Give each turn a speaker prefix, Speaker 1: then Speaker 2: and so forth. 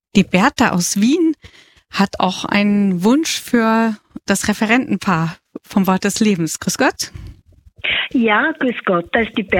Speaker 1: Die Bertha aus Wien hat auch einen Wunsch für das Referentenpaar vom Wort des Lebens. Grüß Gott.
Speaker 2: Ja, grüß Gott, da ist die